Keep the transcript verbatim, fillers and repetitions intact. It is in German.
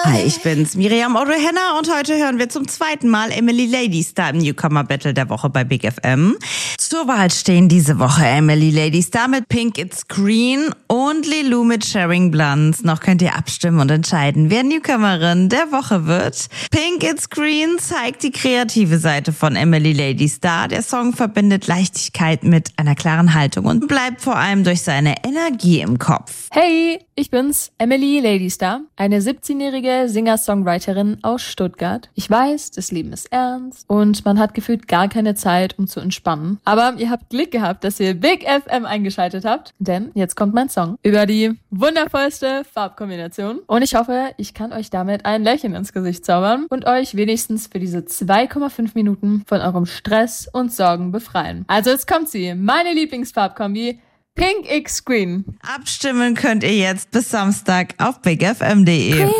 Hi, ich bin's, Miriam Odo-Henner, und heute hören wir zum zweiten Mal Emily Ladystar im Newcomer Battle der Woche bei Big F M. Zur Wahl stehen diese Woche Emily Ladystar mit Pink It's Green und Lilou mit Sharing Blunts. Noch könnt ihr abstimmen und entscheiden, wer Newcomerin der Woche wird. Pink It's Green zeigt die kreative Seite von Emily Ladystar. Der Song verbindet Leichtigkeit mit einer klaren Haltung und bleibt vor allem durch seine Energie im Kopf. Hey, ich bin's, Emily Ladystar, eine siebzehnjährige Singer-Songwriterin aus Stuttgart. Ich weiß, das Leben ist ernst und man hat gefühlt gar keine Zeit, um zu entspannen. Aber ihr habt Glück gehabt, dass ihr Big F M eingeschaltet habt, denn jetzt kommt mein Song über die wundervollste Farbkombination. Und ich hoffe, ich kann euch damit ein Lächeln ins Gesicht zaubern und euch wenigstens für diese zwei Komma fünf Minuten von eurem Stress und Sorgen befreien. Also jetzt kommt sie, meine Lieblingsfarbkombi, Pink It's Green. Abstimmen könnt ihr jetzt bis Samstag auf big f m punkt de.